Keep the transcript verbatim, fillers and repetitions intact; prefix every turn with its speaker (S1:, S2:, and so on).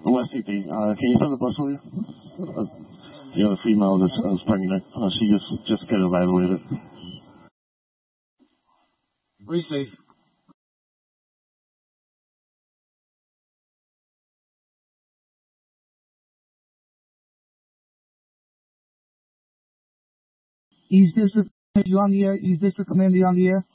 S1: West C P. Uh, can you send the bus for you? Uh, the other female that's, that's pregnant. Uh, she just just got evaluated.
S2: Receive.
S3: East District, you on the air? East District Commander, you on the air?